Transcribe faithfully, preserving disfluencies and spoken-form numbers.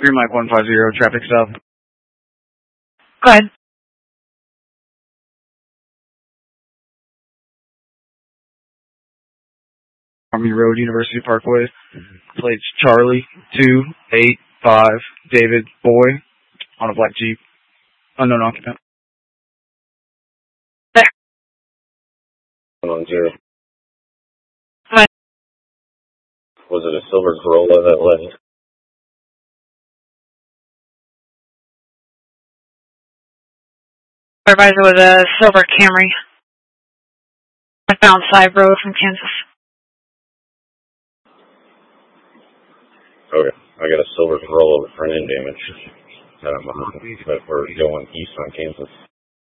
Green Mike one five zero, traffic stop. Go ahead. Army Road, University Parkway. Plates Charlie two eight five David Boy on a black Jeep. Unknown occupant. There. One on zero. What? Was it a silver Corolla that left? Supervisor with a silver Camry. I found side road from Kansas. Okay. I got a silver Corolla with front end damage. Um, but we're going east on Kansas.